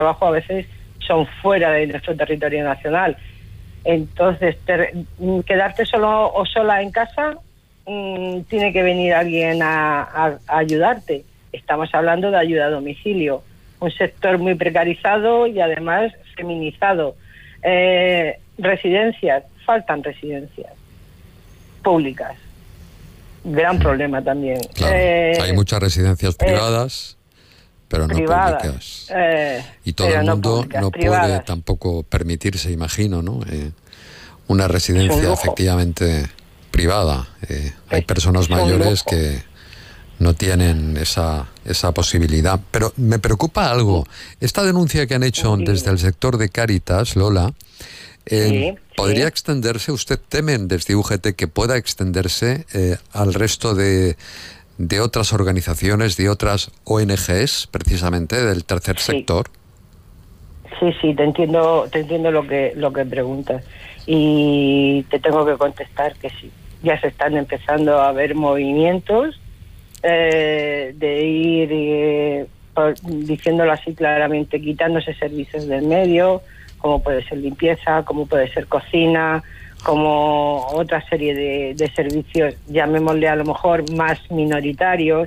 trabajo a veces son fuera de nuestro territorio nacional. Entonces, quedarte solo o sola en casa, tiene que venir alguien a ayudarte. Estamos hablando de ayuda a domicilio, un sector muy precarizado y además feminizado. Residencias, faltan residencias públicas. Gran problema también. Claro, hay muchas residencias privadas, pero no públicas. Y todo el mundo no puede tampoco permitirse, imagino, ¿no? Una residencia efectivamente privada. Hay personas mayores que no tienen esa posibilidad. Pero me preocupa algo. Esta denuncia que han hecho desde el sector de Cáritas, Lola, ¿podría extenderse? ¿Usted teme desde UGT que pueda extenderse al resto de otras organizaciones, de otras ONGs, precisamente, del tercer sector? Sí, te entiendo lo que preguntas. Y te tengo que contestar que sí. Ya se están empezando a ver movimientos de ir, diciéndolo así claramente, quitándose servicios del medio, como puede ser limpieza, como puede ser cocina, como otra serie de servicios, llamémosle a lo mejor más minoritarios,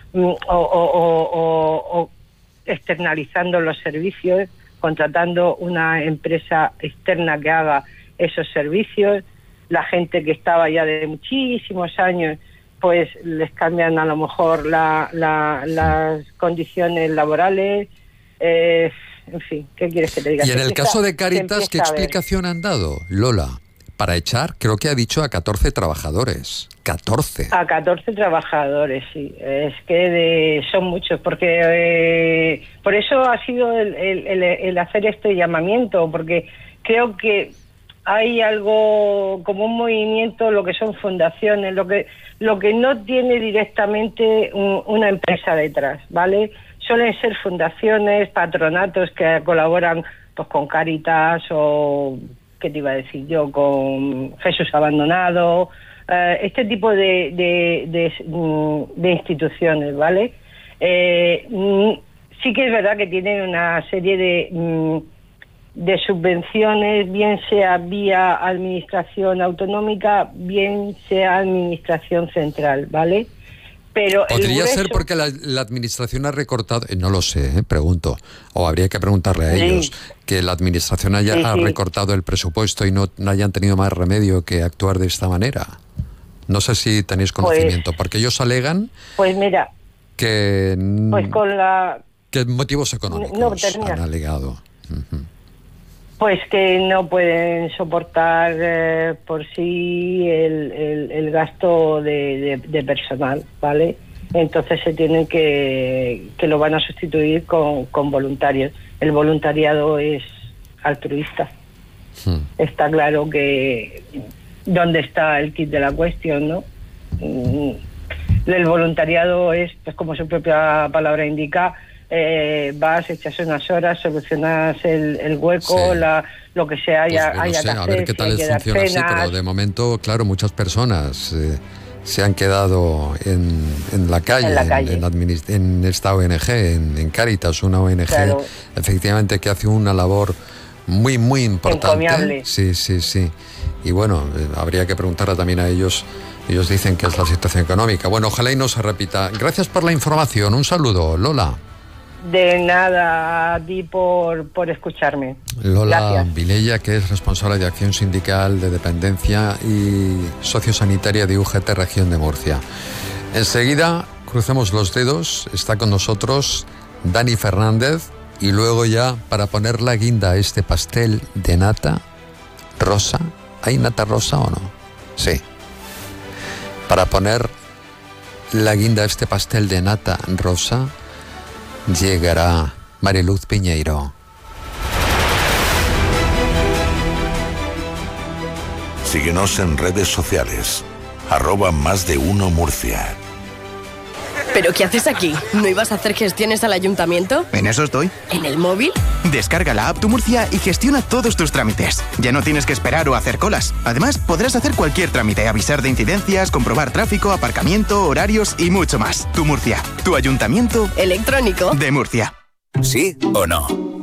o externalizando los servicios, contratando una empresa externa que haga esos servicios. La gente que estaba ya de muchísimos años, pues les cambian a lo mejor las condiciones laborales. En fin, ¿qué quieres que te diga? Y en el caso de Cáritas, ¿qué explicación han dado, Lola? Para echar, creo que ha dicho a 14 trabajadores. 14. A 14 trabajadores, sí. Es que son muchos, porque por eso ha sido el hacer este llamamiento, porque creo que hay algo como un movimiento, lo que son fundaciones, lo que no tiene directamente una empresa detrás, ¿vale? Suelen ser fundaciones, patronatos que colaboran pues con Cáritas o, ¿qué te iba a decir yo?, con Jesús Abandonado, este tipo de instituciones, ¿vale? Sí que es verdad que tienen una serie de subvenciones, bien sea vía administración autonómica, bien sea administración central, ¿ale? Pero podría ser porque la administración ha recortado, no lo sé, pregunto, o habría que preguntarle a ellos, que la administración ha recortado el presupuesto y no hayan tenido más remedio que actuar de esta manera. No sé si tenéis conocimiento, porque ellos alegan que motivos económicos han alegado. Pues que no pueden soportar por sí el gasto de personal, ¿vale? Entonces se tienen que lo van a sustituir con voluntarios. El voluntariado es altruista. Está claro que dónde está el kit de la cuestión, ¿no? El voluntariado es, pues como su propia palabra indica, vas, echas unas horas, solucionas el hueco, lo que sea, haya que hacer. A ver qué tal les funciona así, pero de momento, claro, muchas personas se han quedado en la calle, en esta ONG, en Cáritas, una ONG, efectivamente, que hace una labor muy, muy importante. Encomiable. Sí. Y bueno, habría que preguntarle también a ellos. Ellos dicen que es la situación económica. Bueno, ojalá y no se repita. Gracias por la información. Un saludo, Lola. De nada, a ti por escucharme. Lola Vilella, que es responsable de Acción Sindical de Dependencia y Sociosanitaria de UGT Región de Murcia. Enseguida, crucemos los dedos, está con nosotros Dani Fernández, y luego ya, para poner la guinda a este pastel de nata rosa, ¿hay nata rosa o no? Sí. Para poner la guinda a este pastel de nata rosa, llegará Mariluz Piñeiro. Síguenos en redes sociales. @MásDeUnoMurcia. ¿Pero qué haces aquí? ¿No ibas a hacer gestiones al ayuntamiento? En eso estoy. ¿En el móvil? Descarga la app Tu Murcia y gestiona todos tus trámites. Ya no tienes que esperar o hacer colas. Además, podrás hacer cualquier trámite, avisar de incidencias, comprobar tráfico, aparcamiento, horarios y mucho más. Tu Murcia, tu ayuntamiento electrónico de Murcia. ¿Sí o no?